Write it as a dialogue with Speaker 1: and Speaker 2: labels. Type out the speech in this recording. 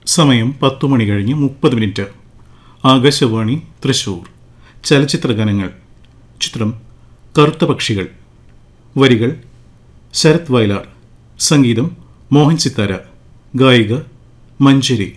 Speaker 1: സമയം 10 മണി കഴിഞ്ഞ് 30 ആകാശവാണി തൃശൂർ. ചലച്ചിത്ര ഗാനങ്ങൾ. ചിത്രം കറുത്ത പക്ഷികൾ. വരികൾ ശരത് വയലാർ. സംഗീതം മോഹൻ സിത്താര. ഗായിക മഞ്ജരി.